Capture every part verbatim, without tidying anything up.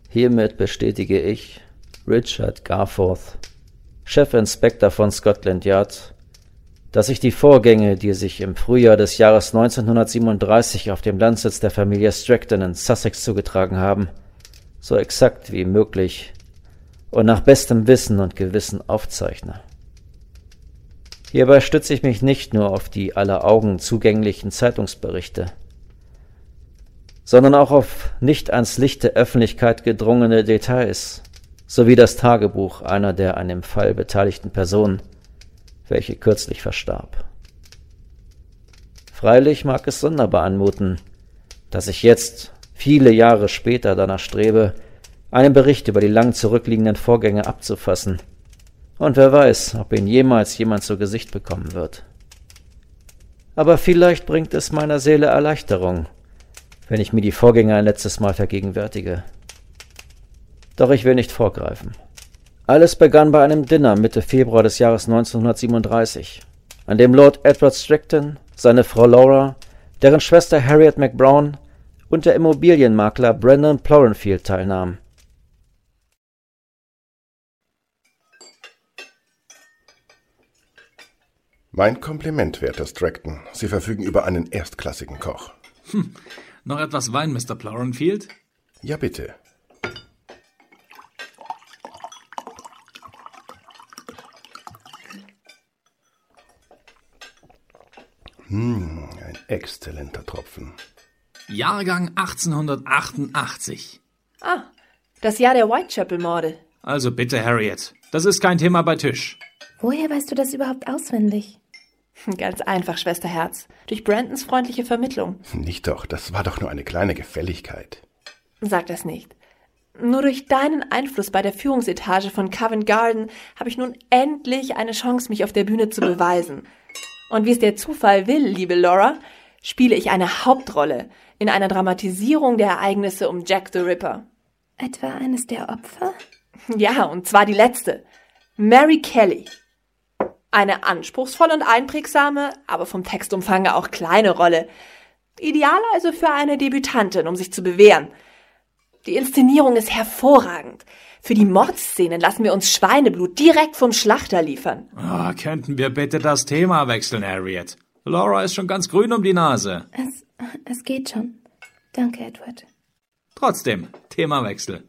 Hiermit bestätige ich, Richard Garforth, Chefinspektor von Scotland Yard, dass sich die Vorgänge, die sich im Frühjahr des Jahres neunzehnhundertsiebenunddreißig auf dem Landsitz der Familie Stratton in Sussex zugetragen haben, so exakt wie möglich und nach bestem Wissen und Gewissen aufzeichne. Hierbei stütze ich mich nicht nur auf die aller Augen zugänglichen Zeitungsberichte, sondern auch auf nicht ans Licht der Öffentlichkeit gedrungene Details, sowie das Tagebuch einer der an dem Fall beteiligten Personen, welche kürzlich verstarb. Freilich mag es sonderbar anmuten, dass ich jetzt, viele Jahre später, danach strebe, einen Bericht über die lang zurückliegenden Vorgänge abzufassen, und wer weiß, ob ihn jemals jemand zu Gesicht bekommen wird. Aber vielleicht bringt es meiner Seele Erleichterung, wenn ich mir die Vorgänge ein letztes Mal vergegenwärtige. Doch ich will nicht vorgreifen. Alles begann bei einem Dinner Mitte Februar des Jahres neunzehnhundertsiebenunddreißig, an dem Lord Edward Stratton, seine Frau Laura, deren Schwester Harriet McBrown und der Immobilienmakler Brandon Plorenfield teilnahmen. Mein Kompliment, werter Stratton. Sie verfügen über einen erstklassigen Koch. Hm. Noch etwas Wein, Mister Plorenfield? Ja, bitte. Hm, ein exzellenter Tropfen. Jahrgang achtzehnhundertachtundachtzig. Ah, das Jahr der Whitechapel-Morde. Also bitte, Harriet. Das ist kein Thema bei Tisch. Woher weißt du das überhaupt auswendig? Ganz einfach, Schwesterherz. Durch Brandons freundliche Vermittlung. Nicht doch, das war doch nur eine kleine Gefälligkeit. Sag das nicht. Nur durch deinen Einfluss bei der Führungsetage von Covent Garden habe ich nun endlich eine Chance, mich auf der Bühne zu beweisen. Und wie es der Zufall will, liebe Laura, spiele ich eine Hauptrolle in einer Dramatisierung der Ereignisse um Jack the Ripper. Etwa eines der Opfer? Ja, und zwar die letzte. Mary Kelly. Eine anspruchsvolle und einprägsame, aber vom Textumfang auch kleine Rolle. Ideal also für eine Debütantin, um sich zu bewähren. Die Inszenierung ist hervorragend. Für die Mordszenen lassen wir uns Schweineblut direkt vom Schlachter liefern. Oh, könnten wir bitte das Thema wechseln, Harriet? Laura ist schon ganz grün um die Nase. Es, es geht schon. Danke, Edward. Trotzdem, Themawechsel.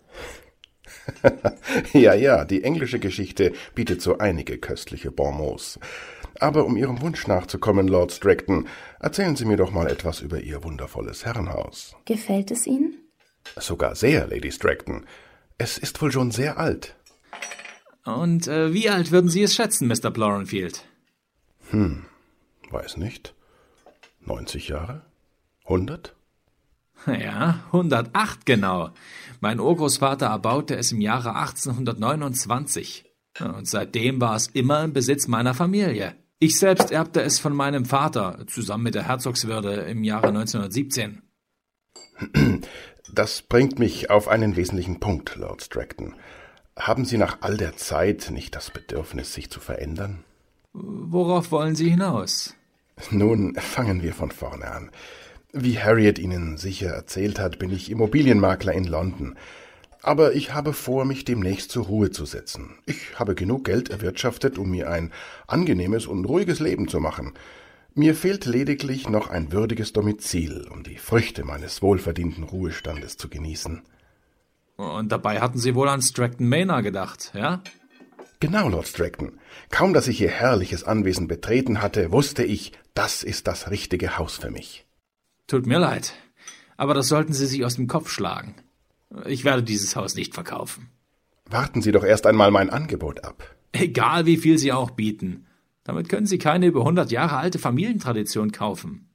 Ja, ja, die englische Geschichte bietet so einige köstliche Bonmots. Aber um Ihrem Wunsch nachzukommen, Lord Stratton, erzählen Sie mir doch mal etwas über Ihr wundervolles Herrenhaus. Gefällt es Ihnen? Sogar sehr, Lady Stratton. Es ist wohl schon sehr alt. Und äh, wie alt würden Sie es schätzen, Mister Plorenfield? Hm, weiß nicht. neunzig Jahre? hundert? Ja, hundertacht genau. Mein Urgroßvater erbaute es im Jahre achtzehnhundertneunundzwanzig. Und seitdem war es immer im Besitz meiner Familie. Ich selbst erbte es von meinem Vater, zusammen mit der Herzogswürde, im Jahre neunzehnhundertsiebzehn. Das bringt mich auf einen wesentlichen Punkt, Lord Stratton. Haben Sie nach all der Zeit nicht das Bedürfnis, sich zu verändern? Worauf wollen Sie hinaus? Nun, fangen wir von vorne an. Wie Harriet Ihnen sicher erzählt hat, bin ich Immobilienmakler in London. Aber ich habe vor, mich demnächst zur Ruhe zu setzen. Ich habe genug Geld erwirtschaftet, um mir ein angenehmes und ruhiges Leben zu machen. Mir fehlt lediglich noch ein würdiges Domizil, um die Früchte meines wohlverdienten Ruhestandes zu genießen. Und dabei hatten Sie wohl an Stratton Manor gedacht, ja? Genau, Lord Stratton. Kaum, dass ich Ihr herrliches Anwesen betreten hatte, wusste ich, das ist das richtige Haus für mich. Tut mir leid, aber das sollten Sie sich aus dem Kopf schlagen. Ich werde dieses Haus nicht verkaufen. Warten Sie doch erst einmal mein Angebot ab. Egal, wie viel Sie auch bieten. Damit können Sie keine über hundert Jahre alte Familientradition kaufen.